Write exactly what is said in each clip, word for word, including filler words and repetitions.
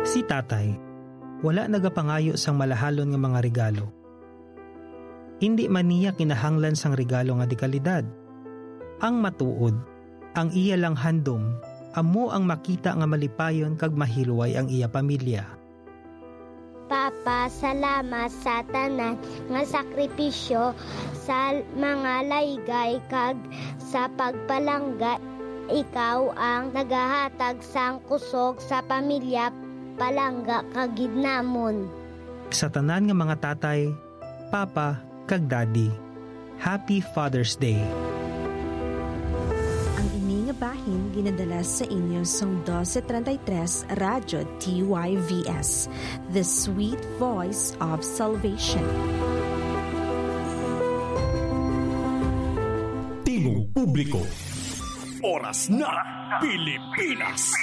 Si tatay, wala nagapangayo sang malahalon nga mga regalo. Hindi man niya kinahanglan sang regalo nga di kalidad. Ang matuod, ang iya lang handom, amo ang makita nga malipayon kag mahilway ang iya pamilya. Papa, salamat sa tanan nga sakripisyo sa mga laygay kag sa pagpalangga. Ikaw ang nagahatag sang kusog sa pamilya, palangga kag gidnamon. Sa tanan nga mga tatay, papa kag daddy, Happy Father's Day. Ang ini nga bahin ginadala sa inyo sang twelve thirty-three Radyo T Y V S, The Sweet Voice of Salvation. Tingog publiko. Oras na Pilipinas.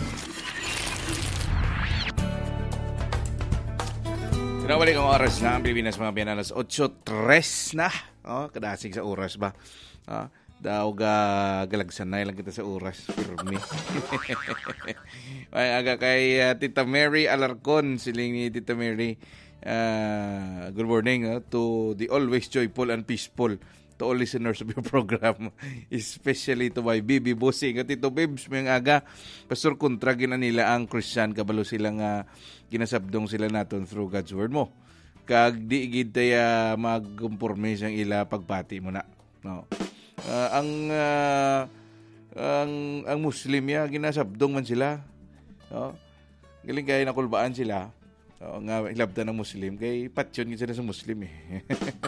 Pinabalik ang oras na ang Pilipinas, mga biyanan, alas eight tres na. Oh, kadasig sa oras ba? Oh, daw ga galagsan na lang kita sa oras. Firme. Ay, aga kay uh, Tita Mary Alarcon, siling ni Tita Mary. Uh, good morning uh, to the always joyful and peaceful to all listeners of your program, especially to my Bibi Bossing at Tito Bibs, may aga Pastor kontra gina nila ang Christian, kabalo silang uh, ginasabdong sila naton through God's word mo, kag di gid taya magkumporme sang ila pagpati mo na, no. Uh, ang uh, ang ang Muslim ya ginasabdong man sila, no. Galing kay nakulbaan sila, no, nga hilabtan ng Muslim kay patyon gid sila sa Muslim eh.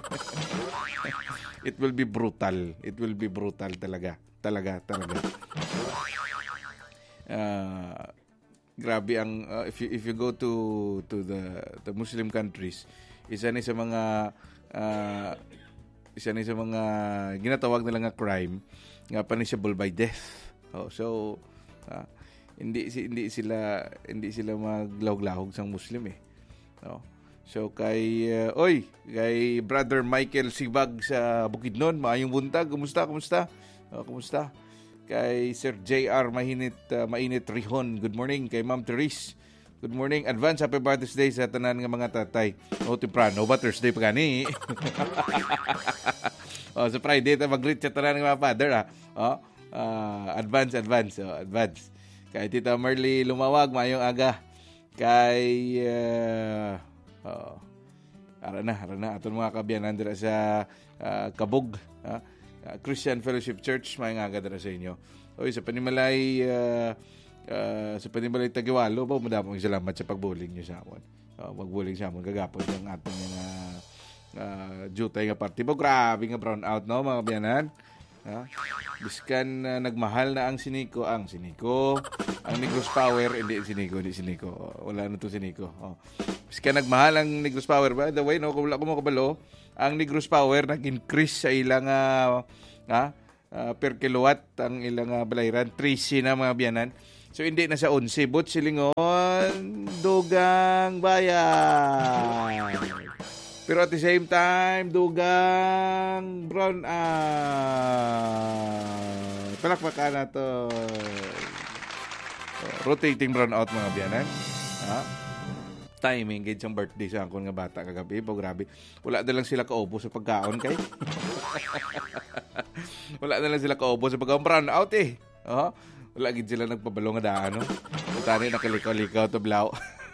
It will be brutal. It will be brutal talaga. Talaga, talaga. Uh, grabe ang uh, if you if you go to to the the Muslim countries, isa ni sa mga uh, isa ni sa mga ginatawag nila nga crime nga punishable by death. Oh, so uh, hindi hindi sila hindi sila maglahog-lahog sang Muslim eh. No. So kay uh, oy, kay Brother Michael Sibag sa Bukidnon, maayong buntag. Kumusta? Kumusta? Oh, kumusta? Kay Sir J R Mahinit uh, Mainit Rihon. Good morning kay Ma'am Therese. Good morning. Advance happy Father's Day sa tanan nga mga tatay. O temprano ba Thursday pa gani? Oh, sa Friday ta mag-greet sa tanan nga mga father ah. Oh, uh, advance advance, oh, advance. Kay Tita Merly Lumawag, maayong aga. Kay uh, Uh, ara na, ara na. Atong mga kabiyanan dira sa uh, Kabog, uh, uh, Christian Fellowship Church, may nga dira sa inyo. Oy, sa Panimalay, uh, uh, sa Panimalay Tagiwalo, ba, madamong salamat sa pagbuling nyo sa amon. Uh, magbuling sa amon, kagapon yung atong mga uh, jutay nga party. Bo, grabe nga brown out, no, mga kabiyanan. Ha? Biskan uh, nagmahal na ang Siniko, ang Siniko, ang Negros Power, hindi Siniko, hindi Siniko. Wala na to Siniko. Oh. Biskan nagmahal ang Negros Power. By the way, no, kung wala ko mo kabalo, ang Negros Power nag-increase sa ilang uh, uh, uh, per kilowatt ang ilang uh, balayran. thirty na mga biyanan. So hindi na sa eleven. But silingon, dugang bayan. Pero at the same time, dugang brown out. Palakpakan na to. Rotating brown out mga biyanan. Ha? Timing, gid siyang birthday sa akong nga bata kagabi. Po, grabe. Wala na lang sila kaubo sa pagkaon kay. Wala na lang sila kaubo sa pagkaon. Brown out eh. Uh-huh. Wala gid sila nagpabalo nga daan. No? Tani nakalikaw-likaw to blaw.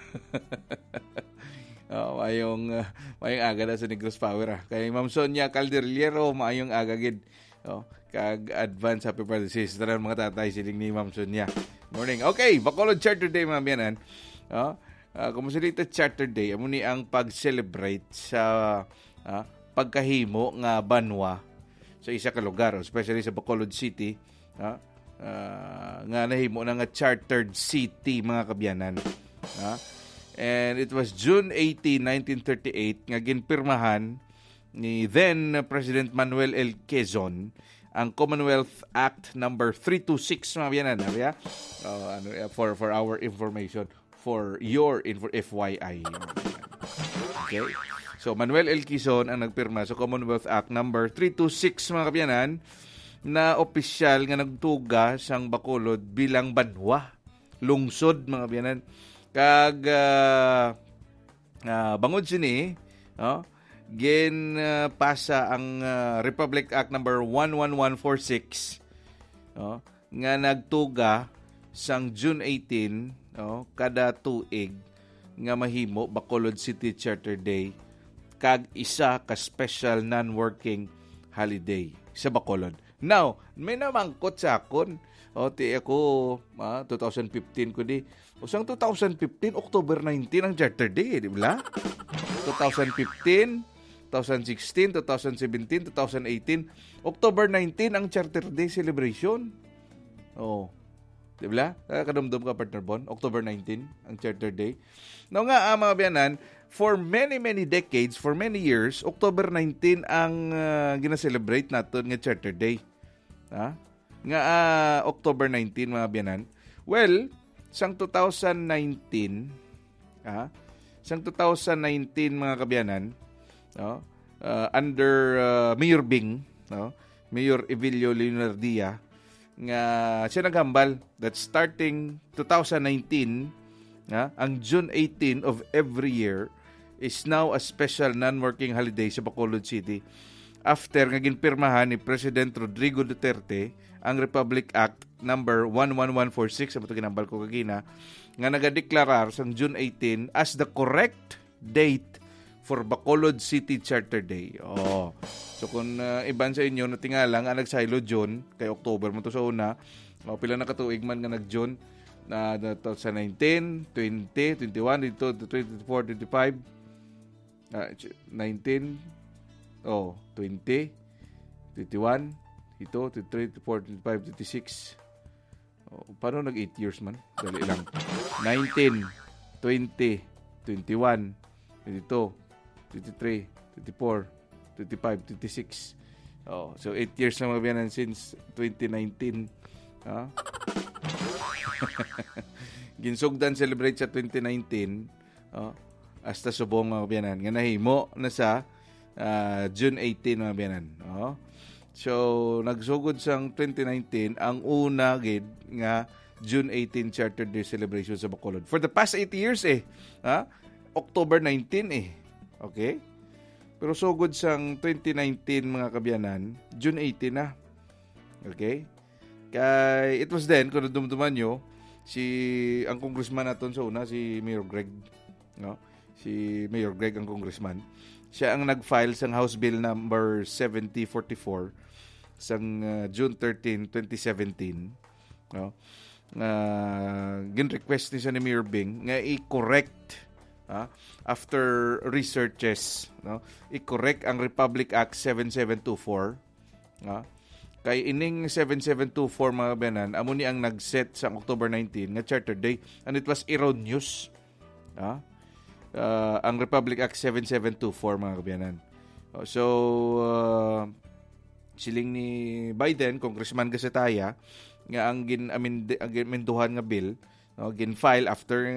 Oh, mayong uh, mayong aga na sa Negros Power ah. Kay Ma'am Sonia Calderliero, mayong aga gid. Oh, kag advance happy birthday sa tanan mga tatay siling ni Ma'am Sonia. Morning. Okay, Bacolod Charter Day mga biyanan. Oh, uh, kumusta dito Charter Day? Amo ni ang pag-celebrate sa uh, pagkahimo nga banwa sa isa ka lugar, especially sa Bacolod City, uh, uh, nga nahimo na nga chartered city mga kabyanan. Ha? Uh, And it was June eighteenth, nineteen thirty-eight nga ginpirmahan ni then President Manuel L. Quezon ang Commonwealth Act number three twenty-six mga biyanan. Uh, ano, for, for our information, for your info, F Y I. Okay? So Manuel L. Quezon ang nagpirma sa Commonwealth Act number three twenty-six mga kabyanan na opisyal nga nagtuga sang Bacolod bilang banwa, lungsod mga biyanan. Kag uh, uh, bangod sini, no? Gin uh, pasa ang uh, Republic Act number one one one four six, no? Nga nagtuga sang June eighteen, no? Kada tuig nga mahimo Bacolod City Charter Day kag isa ka special non-working holiday sa Bacolod. Now, may namangkot sa akon. O, ti ako, ah, twenty fifteen ko di. Usang twenty fifteen, October nineteen ang Charter Day, di ba? twenty fifteen, twenty sixteen, twenty seventeen, twenty eighteen, October nineteen ang Charter Day celebration. Oh. Di ba? Kadumdum ka, partner Bon? October nineteen ang Charter Day. Now nga, ah, mga biyanan, for many, many decades, for many years, October nineteen ang uh, gina-celebrate natin nga Charter Day. Ha? Nga uh, October nineteen, mga biyanan. Well, sang twenty nineteen, ha? Sang twenty nineteen, mga kabiyanan, no? uh, under uh, Mayor Bing, no? Mayor Evilio Leonardia, nga siya naghambal that starting twenty nineteen, ha? Ang June eighteenth of every year is now a special non-working holiday sa Bacolod City after nga ginpirmahan ni President Rodrigo Duterte ang Republic Act number one one one four six, sa ito ginambal ko kagina, nga nagadeklarar sang June eighteenth as the correct date for Bacolod City Charter Day. Oh. So kung uh, iban sa inyo natingalang ang nagsaylo June kay October mo to sa una, oh, pila na katuig man nga nag-June na twenty nineteen, twenty, twenty-one, twenty-four, twenty-five, Uh, nineteen, oh, twenty, twenty-one, ito, twenty-three, twenty-four, twenty-five, twenty-six. Oh, paano nag eight years man? Dali lang. nineteen, twenty, twenty-one, twenty-two, twenty-three, twenty-four, twenty-five, twenty-six. Oh, so eight years na mga biyanan since twenty nineteen. Ha? Ginsugdan celebrate sa twenty nineteen. Oh, hasta subong mga biyanan nga nahimo na sa uh, June eighteenth, mga biyanan. Oh. So nagsugod sang twenty nineteen ang una gid nga June eighteenth Charter Day celebration sa Bacolod. For the past eight years eh, ha? October nineteen eh. Okay? Pero sugod sang twenty nineteen, mga kabiyanan, June eighteenth na. Okay? Kay it was then kung dumduman nyo, si ang congressman naton sa una, si Mayor Greg, no? Si Mayor Greg ang congressman. Siya ang nag-file sang House Bill number seventy forty-four sang uh, June thirteenth, twenty seventeen. No? Uh, gin-request ni siya ni Mayor Bing nga i-correct, uh, after researches, no? I-correct ang Republic Act seventy-seven twenty-four. Uh, kay ining seventy-seven twenty-four, mga benan, amo ni ang nag-set sa October nineteenth nga Charter Day, and it was erroneous. Uh, Uh, ang Republic Act seventy-seven twenty-four, mga kabiyanan. So, uh, siling ni Biden, Congressman Gasataya, nga ang gin-amenduhan nga bill, no, gin-file after